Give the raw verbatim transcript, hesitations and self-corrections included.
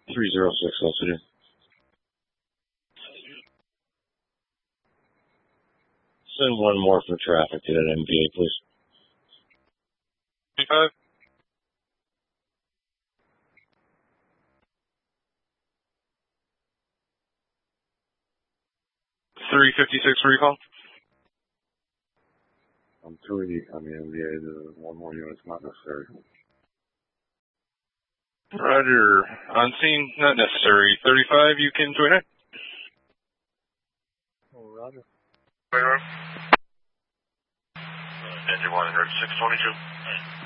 three zero six, City. Send one more for traffic to that M V A, please. five. three fifty-six recall. I'm three on the M V A. The one more unit's not necessary. Roger. On scene, not necessary. thirty-five, you can join it. Oh, Roger. Engine one, six twenty-two.